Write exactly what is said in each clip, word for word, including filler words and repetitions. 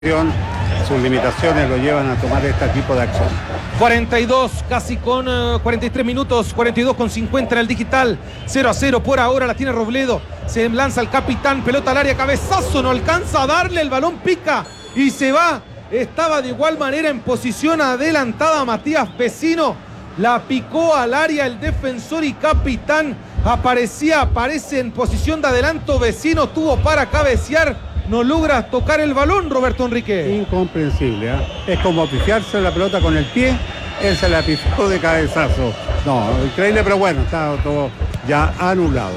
Sus limitaciones lo llevan a tomar este tipo de acción. cuarenta y dos, casi con uh, cuarenta y tres minutos, cuarenta y dos con cincuenta en el digital. cero a cero por ahora, la tiene Robledo. Se lanza el capitán, pelota al área, cabezazo, no alcanza a darle, el balón pica y se va. Estaba de igual manera en posición adelantada Matías Vecino. La picó al área el defensor y capitán. Aparecía, aparece en posición de adelanto. Vecino tuvo para cabecear. No logra tocar el balón, Roberto Enrique. Incomprensible, ¿eh? Es como pifiarse la pelota con el pie. Él se la pifió de cabezazo. No, increíble, pero bueno, está todo ya anulado.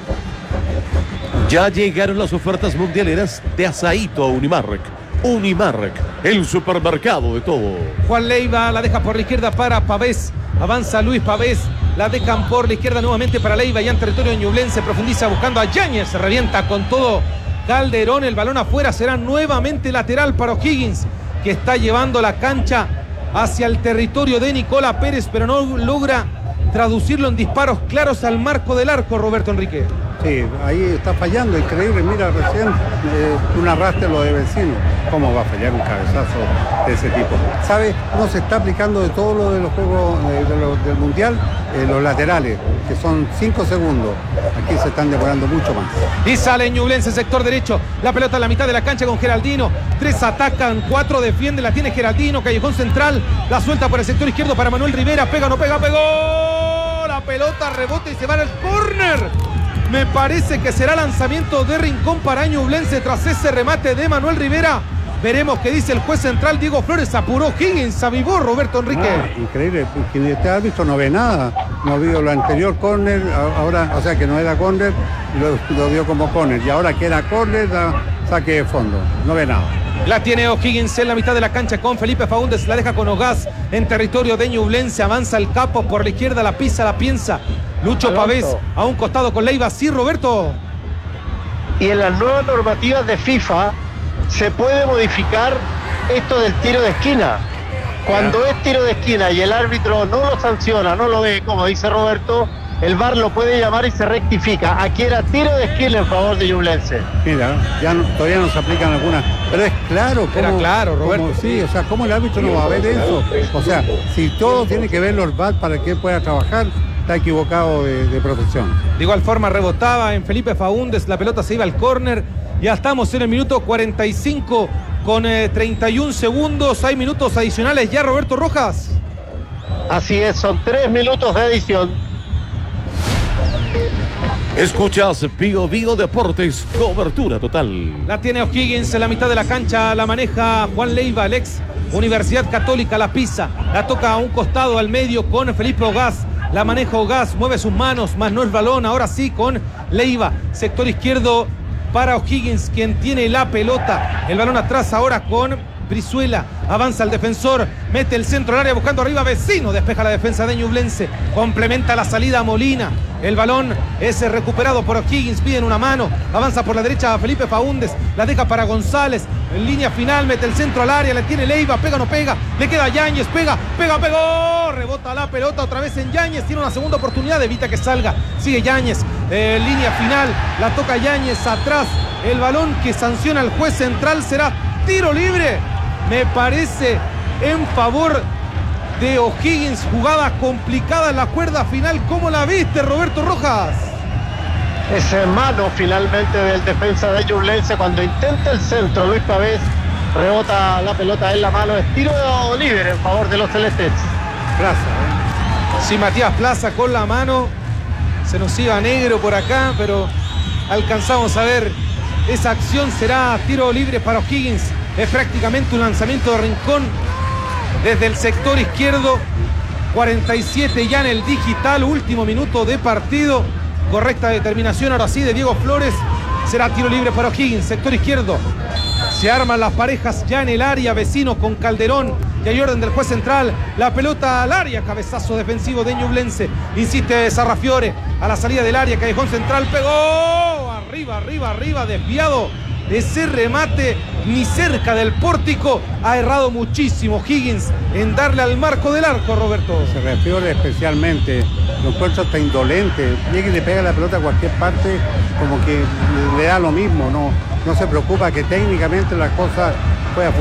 Ya llegaron las ofertas mundialeras de Asaíto a Unimark. Unimark, el supermercado de todo. Juan Leiva la deja por la izquierda para Pavés. Avanza Luis Pavés. La dejan por la izquierda nuevamente para Leiva. Ya en territorio ñublense profundiza buscando a Yáñez. Se revienta con todo Calderón. El balón afuera, será nuevamente lateral para O'Higgins, que está llevando la cancha hacia el territorio de Nicola Pérez, pero no logra traducirlo en disparos claros al marco del arco, Roberto Enrique. Sí, ahí está fallando, increíble. Mira, recién eh, un arrastre lo de Vecino. ¿Cómo va a fallar un cabezazo de ese tipo? ¿Sabe? No se está aplicando de todo lo de los juegos eh, de lo, del Mundial, eh, los laterales, que son cinco segundos. Aquí se están demorando mucho más. Y sale Ñublense, sector derecho. La pelota a la mitad de la cancha con Geraldino. Tres atacan, cuatro defienden. La tiene Geraldino, callejón central. La suelta por el sector izquierdo para Manuel Rivera. Pega, no pega, pegó. La pelota rebota y se va al córner. Me parece que será lanzamiento de Rincón para Ñublense tras ese remate de Manuel Rivera. Veremos qué dice el juez central Diego Flores. Apuró Higgins, avivó Roberto Enrique. Ah, increíble, quien este árbitro no ve nada. No vio lo anterior córner, ahora, o sea que no era córner, lo, lo dio como córner. Y ahora que era córner, da saque de fondo. No ve nada. La tiene O'Higgins en la mitad de la cancha con Felipe Faúndez. La deja con Ogaz en territorio de Ñublense. Avanza el capo por la izquierda, la pisa, la piensa. Lucho Alonso. Pavés a un costado con Leiva. Sí, Roberto. Y en las nuevas normativas de FIFA se puede modificar esto del tiro de esquina. Cuando es tiro de esquina y el árbitro no lo sanciona, no lo ve, como dice Roberto, el V A R lo puede llamar y se rectifica. Aquí era tiro de esquina en favor de Ñublense. Mira, ya no, todavía no se aplican algunas, pero es claro. Cómo, Era claro, Roberto. Cómo, sí, o sea, ¿cómo el árbitro no va a ver eso? O sea, si todo tiene que verlo el V A R para que él pueda trabajar, está equivocado de, de profesión. De igual forma rebotaba en Felipe Faúndez, la pelota se iba al córner. Ya estamos en el minuto cuarenta y cinco con eh, treinta y un segundos. Hay minutos adicionales ya, Roberto Rojas. Así es, son tres minutos de adición. Escuchas Vigo Vigo Deportes, cobertura total. La tiene O'Higgins en la mitad de la cancha, la maneja Juan Leiva, el ex Universidad Católica, la pisa, la toca a un costado al medio con Felipe Ogaz. La maneja Ogaz, mueve sus manos, más no el balón, ahora sí con Leiva, sector izquierdo para O'Higgins, quien tiene la pelota. El balón atrás ahora con Brizuela, avanza el defensor, mete el centro al área buscando arriba Vecino, despeja la defensa de Ñublense, complementa la salida a Molina. El balón es recuperado por O'Higgins, piden una mano, avanza por la derecha a Felipe Faúndez, la deja para González, en línea final, mete el centro al área, le tiene Leiva, pega no pega, le queda Yáñez, pega, pega, pegó, rebota la pelota otra vez en Yáñez, tiene una segunda oportunidad, evita que salga, sigue Yáñez, eh, línea final, la toca Yáñez atrás, el balón que sanciona el juez central será tiro libre, me parece en favor de O'Higgins, jugada complicada en la cuerda final. ¿Cómo la viste, Roberto Rojas? Es en mano finalmente del defensa de Ñublense cuando intenta el centro. Luis Pavés rebota la pelota en la mano. Es tiro libre en favor de los celestes. Plaza, ¿eh? Sí, Matías Plaza con la mano. Se nos iba negro por acá, pero alcanzamos a ver esa acción. Será tiro libre para O'Higgins. Es prácticamente un lanzamiento de Rincón desde el sector izquierdo. cuarenta y siete ya en el digital, último minuto de partido. Correcta determinación ahora sí de Diego Flores. Será tiro libre para O'Higgins, sector izquierdo. Se arman las parejas ya en el área, Vecino con Calderón. Y hay orden del juez central. La pelota al área, cabezazo defensivo de Ñublense. Insiste Sarrafiore a la salida del área, callejón central, pegó. Arriba, arriba, arriba, desviado. Ese remate ni cerca del pórtico. Ha errado muchísimo Higgins en darle al marco del arco, Roberto. Se refiere especialmente, lo encuentro hasta indolente. Llega y le pega la pelota a cualquier parte, como que le da lo mismo, no, no se preocupa que técnicamente las cosas pueda